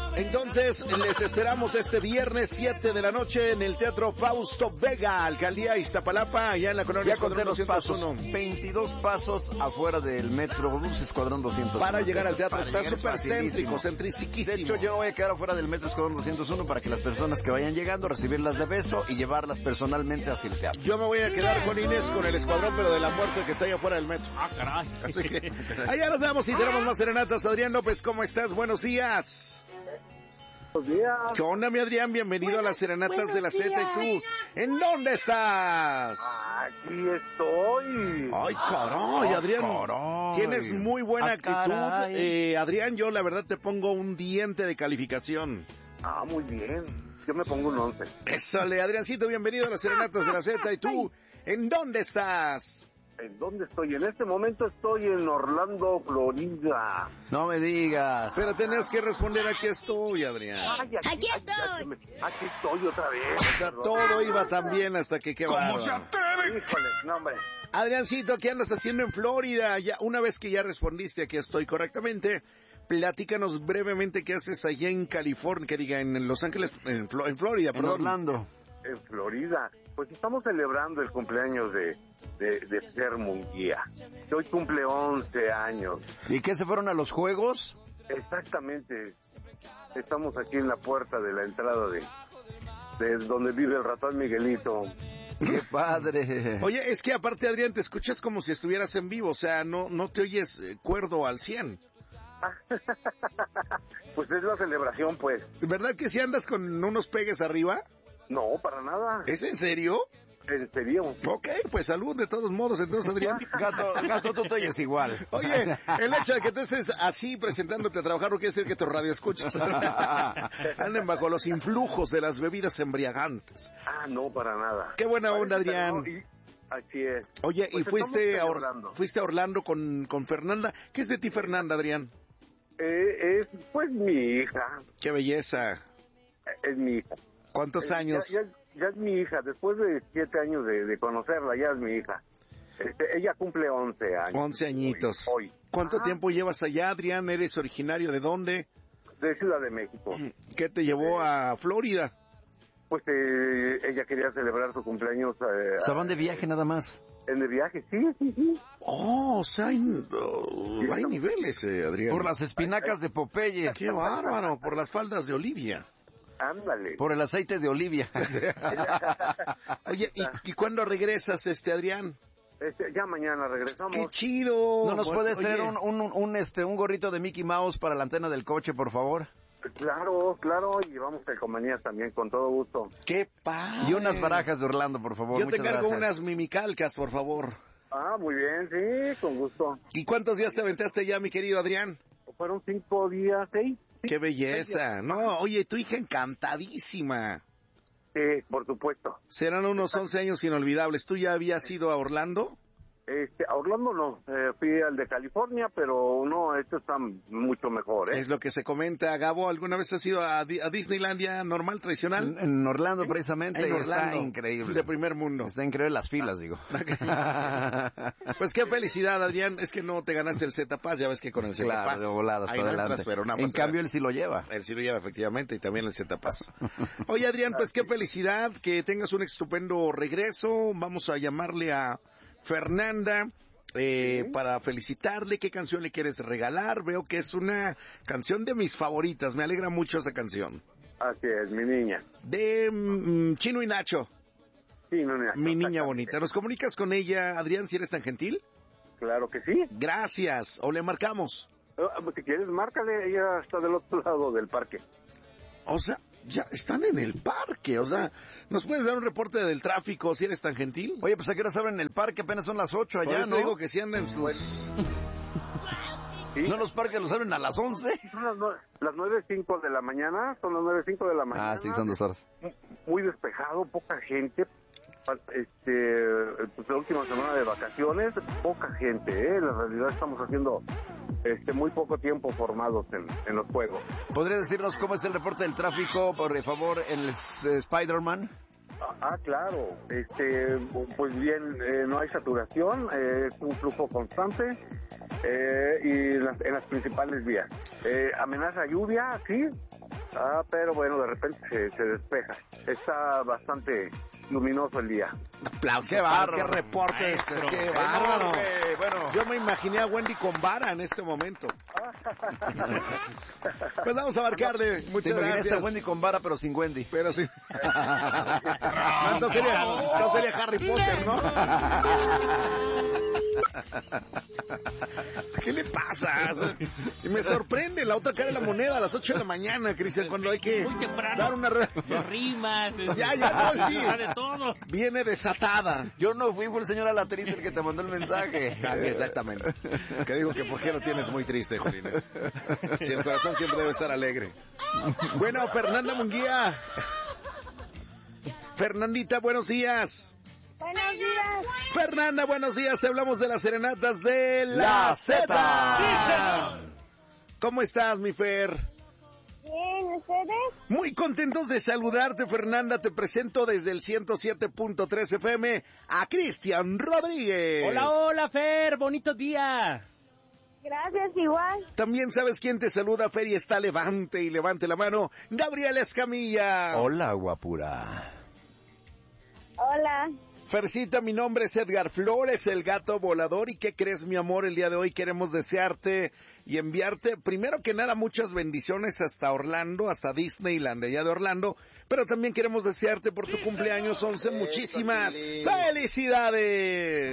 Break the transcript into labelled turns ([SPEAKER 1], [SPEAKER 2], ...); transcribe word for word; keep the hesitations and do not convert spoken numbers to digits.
[SPEAKER 1] Entonces, les esperamos este viernes siete de la noche en el Teatro Fausto Vega, Alcaldía Iztapalapa, allá en la colonia
[SPEAKER 2] Ya conté los pasos,
[SPEAKER 1] doscientos uno.
[SPEAKER 2] veintidós pasos afuera del Metrobús Escuadrón doscientos uno.
[SPEAKER 1] Para llegar al teatro,
[SPEAKER 2] Para
[SPEAKER 1] está
[SPEAKER 2] llegar
[SPEAKER 1] súper
[SPEAKER 2] es
[SPEAKER 1] céntrico,
[SPEAKER 2] facilísimo.
[SPEAKER 1] centriciquísimo.
[SPEAKER 2] De hecho, yo voy a quedar afuera del Metro Escuadrón doscientos uno para que las personas que vayan llegando, recibirlas de beso y llevarlas personalmente hacia el teatro.
[SPEAKER 1] Yo me voy a quedar con Inés, con el escuadrón, pero de la muerte que está allá afuera del metro.
[SPEAKER 3] Ah, caray.
[SPEAKER 1] Así que, allá nos vemos y tenemos más serenatas. Adrián López, ¿cómo estás? Buenos días.
[SPEAKER 4] Buenos días.
[SPEAKER 1] ¿Qué onda, mi Adrián? Bienvenido
[SPEAKER 5] Buenos,
[SPEAKER 1] a las serenatas de la Z.
[SPEAKER 5] días.
[SPEAKER 1] ¿Y tú? ¿En dónde estás?
[SPEAKER 4] Aquí estoy.
[SPEAKER 1] Ay, caray, Adrián.
[SPEAKER 2] caray.
[SPEAKER 1] Tienes muy buena
[SPEAKER 2] Ah,
[SPEAKER 1] actitud.
[SPEAKER 2] caray.
[SPEAKER 1] Eh, Adrián, yo la verdad te pongo un diente de calificación.
[SPEAKER 4] Ah, muy bien. Yo me pongo un once.
[SPEAKER 1] Ésale, Adriancito, bienvenido a las serenatas de la Z. ¿Y tú? ¿En dónde estás?
[SPEAKER 4] ¿En dónde estoy? En este momento estoy en Orlando, Florida.
[SPEAKER 2] No me digas.
[SPEAKER 1] Pero tenías que responder, aquí estoy, Adrián.
[SPEAKER 4] Ay,
[SPEAKER 5] Aquí
[SPEAKER 4] ay,
[SPEAKER 5] estoy.
[SPEAKER 4] ay, me- aquí estoy otra vez.
[SPEAKER 1] O sea, todo iba tan bien hasta que qué bárbaro.
[SPEAKER 4] Híjole, no, hombre.
[SPEAKER 1] Adriancito, ¿qué andas haciendo en Florida? Ya, una vez que ya respondiste, aquí estoy correctamente, platícanos brevemente qué haces allá en California, que diga, en Los Ángeles, en, Flo- en Florida,
[SPEAKER 2] En
[SPEAKER 1] perdón.
[SPEAKER 2] Orlando.
[SPEAKER 4] En Florida. Pues estamos celebrando el cumpleaños de, de, de Fer Munguía. Hoy cumple once años.
[SPEAKER 2] ¿Y qué se fueron a los juegos?
[SPEAKER 4] Exactamente. Estamos aquí en la puerta de la entrada de, de donde vive el ratón Miguelito.
[SPEAKER 2] ¡Qué padre!
[SPEAKER 1] Oye, es que aparte, Adrián, te escuchas como si estuvieras en vivo, o sea, no, no te oyes eh, cuerdo al cien.
[SPEAKER 4] Pues es la celebración, pues.
[SPEAKER 1] ¿Verdad que si andas con unos pegues arriba?
[SPEAKER 4] No, para nada.
[SPEAKER 1] ¿Es en serio?
[SPEAKER 4] En serio.
[SPEAKER 1] Ok, pues salud de todos modos, entonces, Adrián.
[SPEAKER 2] Gato, gato, tú te oyes igual.
[SPEAKER 1] Oye, el hecho de que tú estés así presentándote a trabajar no quiere decir que tu radio escuchas anden bajo los influjos de las bebidas embriagantes.
[SPEAKER 4] Ah, no, para nada.
[SPEAKER 1] Qué buena onda,
[SPEAKER 4] Parece que
[SPEAKER 1] Adrián.
[SPEAKER 4] no, y- Así es.
[SPEAKER 1] Oye,
[SPEAKER 4] Pues
[SPEAKER 1] y fuiste a,
[SPEAKER 4] estamos
[SPEAKER 1] Or-
[SPEAKER 4] celebrando.
[SPEAKER 1] fuiste a Orlando con, con Fernanda. ¿Qué es de ti, Fernanda, Adrián?
[SPEAKER 4] Eh, es, pues, mi hija.
[SPEAKER 1] Qué belleza.
[SPEAKER 4] Eh, Es mi hija.
[SPEAKER 1] ¿Cuántos
[SPEAKER 4] Eh,
[SPEAKER 1] años?
[SPEAKER 4] Ya, ya- ya es mi hija. Después de siete años de, de conocerla, ya es mi hija. Este, ella cumple once años.
[SPEAKER 1] Once añitos.
[SPEAKER 4] Hoy. hoy.
[SPEAKER 1] ¿Cuánto
[SPEAKER 4] Ajá.
[SPEAKER 1] tiempo llevas allá, Adrián? ¿Eres originario de dónde?
[SPEAKER 4] De Ciudad de México.
[SPEAKER 1] ¿Qué te llevó a Florida?
[SPEAKER 4] Pues eh, ella quería celebrar su cumpleaños eh,
[SPEAKER 2] O sea, van de viaje nada más.
[SPEAKER 4] en el viaje. Sí, sí, sí.
[SPEAKER 1] Oh, o sea, hay, oh, hay niveles, eh, Adrián.
[SPEAKER 2] Por las espinacas de Popeye.
[SPEAKER 1] Qué bárbaro, por las faldas de Olivia.
[SPEAKER 4] Ándale.
[SPEAKER 2] Por el aceite de Olivia.
[SPEAKER 1] Oye, ¿y, y cuándo regresas, este Adrián?
[SPEAKER 4] Este, ya mañana regresamos.
[SPEAKER 1] ¡Qué chido!
[SPEAKER 2] ¿No nos
[SPEAKER 1] Pues,
[SPEAKER 2] puedes
[SPEAKER 1] oye,
[SPEAKER 2] traer un, un, un, este, un gorrito de Mickey Mouse para la antena del coche, por favor?
[SPEAKER 4] Claro, claro, y llevamos calcomanías también, con todo gusto.
[SPEAKER 1] ¡Qué padre!
[SPEAKER 2] Y unas barajas de Orlando, por favor.
[SPEAKER 1] Yo te
[SPEAKER 2] Muchas
[SPEAKER 1] cargo
[SPEAKER 2] gracias.
[SPEAKER 1] unas mimicalcas, por favor.
[SPEAKER 4] Ah, muy bien, sí, con gusto.
[SPEAKER 1] ¿Y cuántos días te aventaste ya, mi querido Adrián?
[SPEAKER 4] Fueron cinco días, seis. Sí,
[SPEAKER 1] ¡Qué belleza!
[SPEAKER 4] seis días.
[SPEAKER 1] No, oye, tu hija encantadísima.
[SPEAKER 4] Sí, por supuesto.
[SPEAKER 1] Serán unos once años inolvidables. ¿Tú ya habías ido a Orlando?
[SPEAKER 4] Este, a Orlando no, eh, fui al de California, pero no, este está mucho mejor, ¿eh?
[SPEAKER 1] Es lo que se comenta. Gabo, ¿alguna vez has ido a, Di- a Disneylandia normal, tradicional?
[SPEAKER 2] En, en Orlando, precisamente,
[SPEAKER 1] En
[SPEAKER 2] está
[SPEAKER 1] Orlando,
[SPEAKER 2] increíble.
[SPEAKER 1] de primer mundo.
[SPEAKER 2] Está increíble las filas, digo.
[SPEAKER 1] Pues qué felicidad, Adrián. Es que no te ganaste el Z-Pass, ya ves que con el Z-Pass.
[SPEAKER 2] Claro, de volada,
[SPEAKER 1] ahí
[SPEAKER 2] hasta
[SPEAKER 1] no
[SPEAKER 2] adelante.
[SPEAKER 1] entras, pero nada
[SPEAKER 2] En
[SPEAKER 1] más
[SPEAKER 2] cambio, él sí lo lleva.
[SPEAKER 1] él sí lo lleva, efectivamente, y también el Z-Pass. Oye, Adrián, pues qué felicidad, que tengas un estupendo regreso. Vamos a llamarle a Fernanda eh,
[SPEAKER 4] Sí.
[SPEAKER 1] para felicitarle. ¿Qué canción le quieres regalar? Veo que es una canción de mis favoritas. Me alegra mucho esa canción.
[SPEAKER 4] Así es, mi niña.
[SPEAKER 1] De mm, Chino y Nacho,
[SPEAKER 4] Sí, no, no,
[SPEAKER 1] mi niña
[SPEAKER 4] exactamente.
[SPEAKER 1] bonita. ¿Nos comunicas con ella, Adrián, si eres tan gentil?
[SPEAKER 4] Claro que sí.
[SPEAKER 1] Gracias. O le marcamos.
[SPEAKER 4] Ah, Si quieres, márcale, ella está del otro lado del parque.
[SPEAKER 1] O sea, ya están en el parque. O sea, ¿nos puedes dar un reporte del tráfico si eres tan gentil?
[SPEAKER 2] Oye, pues a qué hora se abren el parque, apenas son las ocho
[SPEAKER 1] Por
[SPEAKER 2] allá,
[SPEAKER 1] eso
[SPEAKER 2] ¿no?
[SPEAKER 1] digo que si andan en sus...
[SPEAKER 4] ¿Sí?
[SPEAKER 2] ¿No los parques los abren a las once?
[SPEAKER 4] Son las, nue- las nueve cinco de la mañana, son las nueve cinco de la mañana.
[SPEAKER 2] Ah, sí, son dos horas.
[SPEAKER 4] Muy despejado, poca gente. Este, pues la última semana de vacaciones, poca gente, ¿eh? La realidad estamos haciendo este muy poco tiempo formados en, en los juegos.
[SPEAKER 2] ¿Podría decirnos cómo es el reporte del tráfico, por favor, en el eh, Spider-Man?
[SPEAKER 4] Ah, ah, claro, este, pues bien, eh, no hay saturación, eh, es un flujo constante eh, y en las, en las principales vías. Eh, amenaza lluvia, sí, Ah, pero bueno, de repente se, se despeja. Está bastante luminoso el día.
[SPEAKER 1] Aplausos.
[SPEAKER 2] Qué bárbaro.
[SPEAKER 1] Qué reporte este.
[SPEAKER 2] Maestro.
[SPEAKER 1] Qué bárbaro.
[SPEAKER 2] Enorme. Bueno.
[SPEAKER 1] Yo me imaginé a Wendy con vara en este momento. Pues vamos a marcarle.
[SPEAKER 2] Te
[SPEAKER 1] Muchas
[SPEAKER 2] imaginaste
[SPEAKER 1] gracias.
[SPEAKER 2] a Wendy con vara, pero sin Wendy.
[SPEAKER 1] Pero sí. No, entonces sería, entonces sería Harry Potter, ¿no? ¿Qué le pasa? Y me sorprende la otra cara de la moneda a las ocho de la mañana, Cristian, cuando hay que
[SPEAKER 3] Muy temprano.
[SPEAKER 1] dar una... Re...
[SPEAKER 3] De rimas. es-
[SPEAKER 1] Ya, ya, no, sí.
[SPEAKER 3] De todo.
[SPEAKER 1] Viene desatada.
[SPEAKER 2] Yo no fui, fue el señor Alatriste el que te mandó el mensaje.
[SPEAKER 1] Así, exactamente. Que digo que por qué lo tienes muy triste, Jolines. Si el corazón siempre debe estar alegre. Bueno, Fernanda Munguía. Fernandita, buenos días.
[SPEAKER 5] Buenos días.
[SPEAKER 1] Fernanda, buenos días. Te hablamos de las serenatas de La,
[SPEAKER 2] La
[SPEAKER 1] Z.
[SPEAKER 2] Zeta.
[SPEAKER 1] ¿Cómo estás, mi Fer?
[SPEAKER 5] Bien, ¿ustedes?
[SPEAKER 1] Muy contentos de saludarte, Fernanda. Te presento desde el ciento siete punto tres F M a Cristian Rodríguez.
[SPEAKER 3] Hola, hola, Fer. Bonito día.
[SPEAKER 5] Gracias, igual.
[SPEAKER 1] También sabes quién te saluda, Fer, y está levante y levante la mano. Gabriel Escamilla.
[SPEAKER 2] Hola, guapura.
[SPEAKER 5] Hola.
[SPEAKER 1] Fercita, mi nombre es Edgar Flores, el gato volador. ¿Y qué crees, mi amor? El día de hoy queremos desearte y enviarte, primero que nada, muchas bendiciones hasta Orlando, hasta Disneyland, allá de Orlando. Pero también queremos desearte por tu cumpleaños once muchísimas felicidades.